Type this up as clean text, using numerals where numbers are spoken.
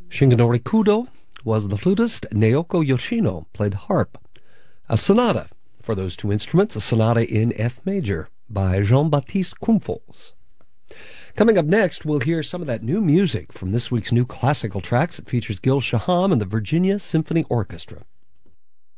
Shinganori Kudo was the flutist. Naoko Yoshino played harp. A sonata for those two instruments, a sonata in F major by Jean-Baptiste Kumfos. Coming up next, we'll hear some of that new music from this week's new classical tracks. It features Gil Shaham and the Virginia Symphony Orchestra.